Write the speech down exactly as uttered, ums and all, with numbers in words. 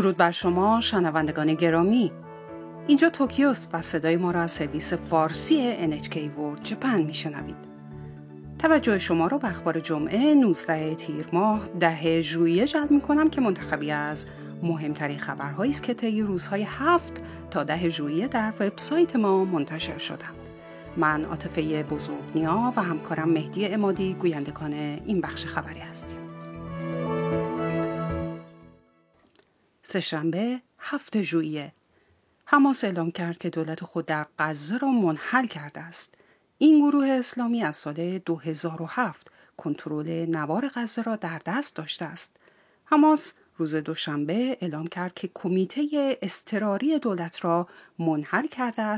درود بر شما شنوندگان گرامی. اینجا توکیوست و صدای ما را از سرویس فارسی ان اچ کی World Japan میشنوید. توجه شما را به اخبار جمعه نوزدهم تیر ماه ده ژوئیه جلب می‌کنم که منتخبی از مهمترین خبرهایی است که طی روزهای هفت تا ده ژوئیه در وبسایت ما منتشر شدند. من عاطفه بزرگنیا و همکارم مهدی عمادی گویندگان این بخش خبری هستیم. سه‌شنبه هفتم ژوئیه حماس اعلام کرد که دولت خود در غزه را منحل کرده است. این گروه اسلامی از سال دو هزار و هفت کنترل نوار غزه را در دست داشته است. حماس روز دوشنبه اعلام کرد که کمیته اضطراری دولت را منحل کرده است